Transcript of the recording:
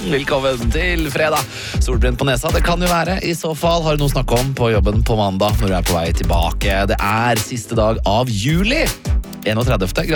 Velkommen til fredag. Solbrent på nesa, det kan jo være. I så fall har du noe å snakke om på jobben på mandag når du er på vei tilbake. Det er siste dag av juli. 31.